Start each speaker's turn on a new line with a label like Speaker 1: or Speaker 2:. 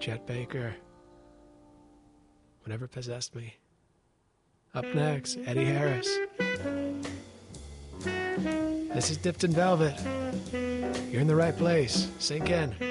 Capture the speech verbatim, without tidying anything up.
Speaker 1: Chet Baker. Whatever possessed me. Up next, Eddie Harris. This is Dipped in Velvet. You're in the right place. Sink in.